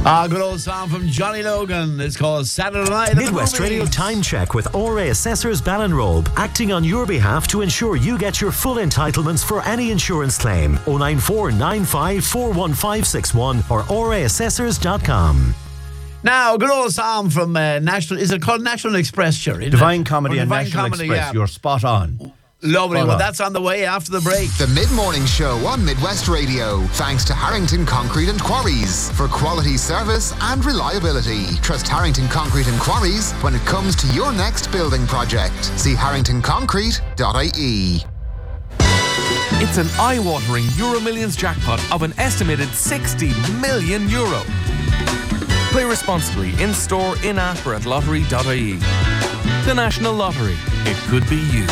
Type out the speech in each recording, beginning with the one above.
Good old song from Johnny Logan. It's called Saturday Night. Midwest Radio Time Check with ORA Assessors Ballinrobe, acting on your behalf to ensure you get your full entitlements for any insurance claim. 094 95 41561 or oraassessors.com. Now, good old song from National. Is it called National Express, Sherry? Divine Comedy and Divine National Comedy, Express. yeah. You're spot on. Lovely. Spot Well, on. that's on the way after the break. The Mid-Morning Show on Midwest Radio. Thanks to Harrington Concrete and Quarries for quality service and reliability. Trust Harrington Concrete and Quarries when it comes to your next building project. See harringtonconcrete.ie. It's an eye-watering Euro Millions jackpot of an estimated €60 million. Play responsibly in-store, in-app or at lottery.ie. The National Lottery. It could be you.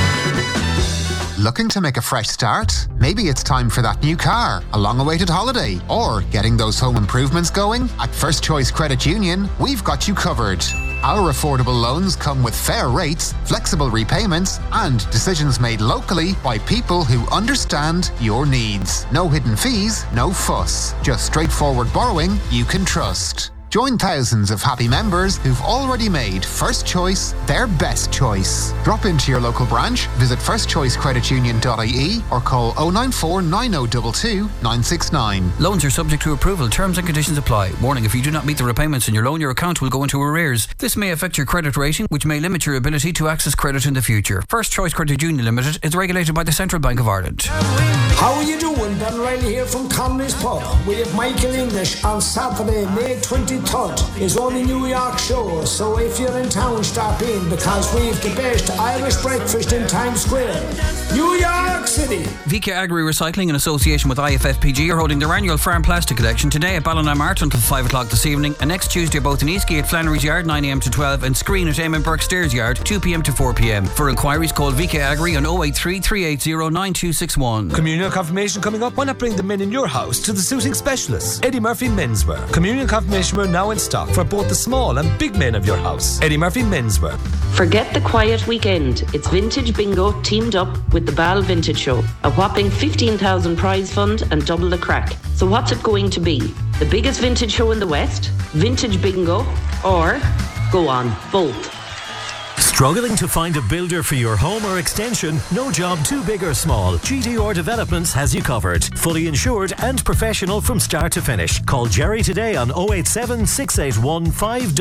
Looking to make a fresh start? Maybe it's time for that new car, a long-awaited holiday, or getting those home improvements going? At First Choice Credit Union, we've got you covered. Our affordable loans come with fair rates, flexible repayments, and decisions made locally by people who understand your needs. No hidden fees, no fuss. Just straightforward borrowing you can trust. Join thousands of happy members who've already made First Choice their best choice. Drop into your local branch, visit firstchoicecreditunion.ie or call 094 9022 969. Loans are subject to approval. Terms and conditions apply. Warning, if you do not meet the repayments in your loan, your account will go into arrears. This may affect your credit rating, which may limit your ability to access credit in the future. First Choice Credit Union Limited is regulated by the Central Bank of Ireland. How are you doing? Ben Riley here from Conley's Pub. We have Michael English on Saturday, May 23rd. It's on the New York show, so if you're in town, stop in because we've the best Irish breakfast in Times Square. New York City. VK Agri Recycling in association with IFFPG are holding their annual farm plastic collection today at Ballina until 5 o'clock this evening, and next Tuesday both in Eastgate, Flannery's Yard 9am to 12 and Screen at Eamon Burke Stairs Yard 2pm to 4pm. For inquiries call VK Agri on 083 380 9261. Communion confirmation coming up. Why not bring the men in your house to the suiting specialists? Eddie Murphy Menswear. Communion confirmation wear now in stock for both the small and big men of your house. Eddie Murphy Menswear. Forget the quiet weekend. It's Vintage Bingo teamed up with the Ball Vintage Show. A whopping 15,000 prize fund and double the crack. So what's it going to be? The biggest vintage show in the West? Vintage Bingo? Or, go on, both. Struggling to find a builder for your home or extension? No job too big or small. GDR Developments has you covered. Fully insured and professional from start to finish. Call Jerry today on 087 681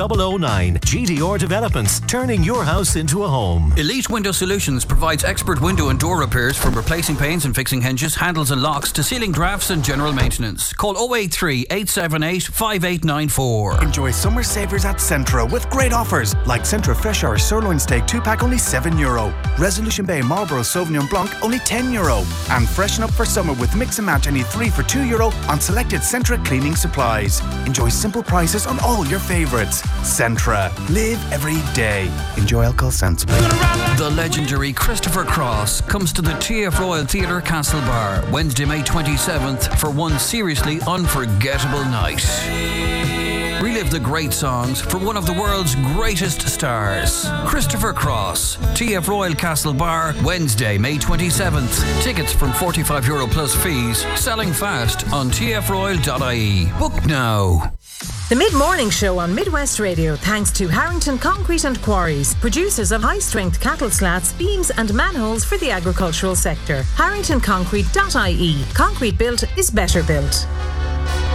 5009. GDR Developments, turning your house into a home. Elite Window Solutions provides expert window and door repairs from replacing panes and fixing hinges, handles and locks to ceiling drafts and general maintenance. Call 083 878 5894. Enjoy summer savers at Centra with great offers like Centra Fresh Hour Sirloin Steak 2-pack only €7. Resolution Bay Marlborough Sauvignon Blanc only €10. And freshen up for summer with Mix and Match any 3 for €2 on selected Centra cleaning supplies. Enjoy simple prices on all your favourites. Centra. Live every day. Enjoy alcohol sensibly. The legendary Christopher Cross comes to the TF Royal Theatre Castlebar Wednesday, May 27th for one seriously unforgettable night. Relive the great songs from one of the world's greatest stars. Christopher Cross, TF Royal Castle Bar, Wednesday, May 27th. Tickets from €45 plus fees. Selling fast on tfroyal.ie. Book now. The Mid-Morning Show on Midwest Radio, thanks to Harrington Concrete and Quarries, producers of high-strength cattle slats, beams and manholes for the agricultural sector. harringtonconcrete.ie. Concrete built is better built.